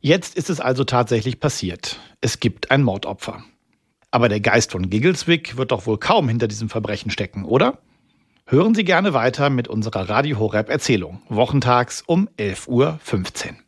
Jetzt ist es also tatsächlich passiert. Es gibt ein Mordopfer. Aber der Geist von Giggleswick wird doch wohl kaum hinter diesem Verbrechen stecken, oder? Hören Sie gerne weiter mit unserer Radio Horeb Erzählung, wochentags um 11:15 Uhr.